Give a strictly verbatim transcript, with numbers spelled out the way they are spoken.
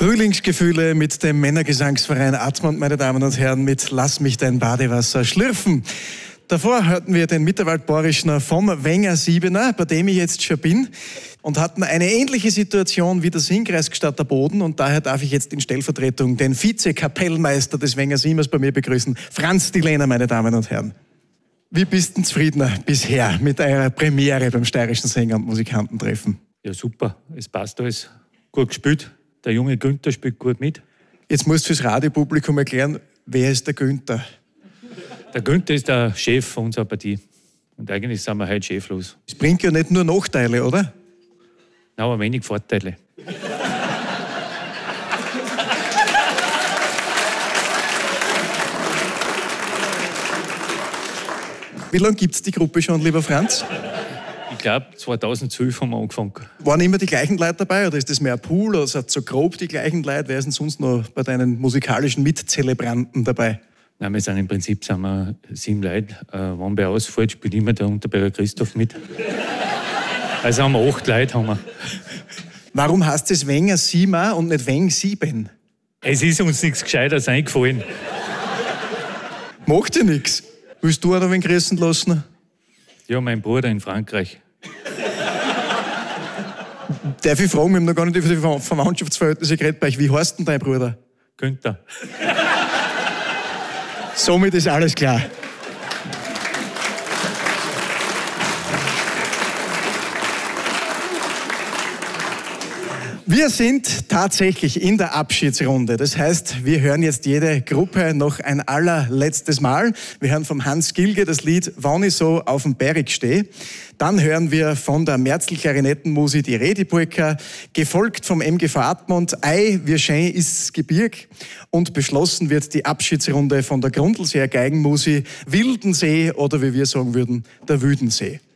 Frühlingsgefühle mit dem Männergesangsverein Admont, meine Damen und Herren, mit Lass mich dein Badewasser schlürfen. Davor hörten wir den Mitterwald-Borischner vom Wenger Siebener, bei dem ich jetzt schon bin, und hatten eine ähnliche Situation wie der Singkreisgstatter Boden, und daher darf ich jetzt in Stellvertretung den Vize-Kapellmeister des Wenger Siebers bei mir begrüßen, Franz Dilehner, meine Damen und Herren. Wie bist du zufriedener bisher mit eurer Premiere beim Steirischen Sänger- und Musikantentreffen? Ja, super. Es passt alles. Gut gespielt. Der junge Günther spielt gut mit. Jetzt musst du fürs Radiopublikum erklären, wer ist der Günther? Der Günther ist der Chef unserer Partie. Und eigentlich sind wir heute cheflos. Es bringt ja nicht nur Nachteile, oder? Na, aber wenig Vorteile. Wie lange gibt es die Gruppe schon, lieber Franz? Ich glaube, zweitausendzwölf haben wir angefangen. Waren immer die gleichen Leute dabei oder ist das mehr ein Pool oder sind so grob die gleichen Leute? Wer ist denn sonst noch bei deinen musikalischen Mitzelebranten dabei? Nein, wir sind im Prinzip sind wir sieben Leute. Äh, wenn wer ausfällt, spielt immer der Unterberger Christoph mit. Also haben wir acht Leute. Haben wir. Warum heißt es Wenger Siemer und nicht Weng Sieben? Es ist uns nichts Gescheites eingefallen. Macht dir nichts. Willst du auch noch wen grüßen lassen? Ja, mein Bruder in Frankreich. Darf ich fragen, wir haben noch gar nicht über die Verwandtschaftsverhältnisse geredet bei euch. Wie heißt denn dein Bruder? Günther. Somit ist alles klar. Wir sind tatsächlich in der Abschiedsrunde. Das heißt, wir hören jetzt jede Gruppe noch ein allerletztes Mal. Wir hören vom Hans Gilge das Lied Wann ich so auf dem Berg steh. Dann hören wir von der Merzl-Klarinettenmusik die Redipolka, gefolgt vom M G V Admont Ei, wie schön ist's Gebirg, und beschlossen wird die Abschiedsrunde von der Grundlseer Geigenmusik Wildensee oder wie wir sagen würden, der Wüdensee.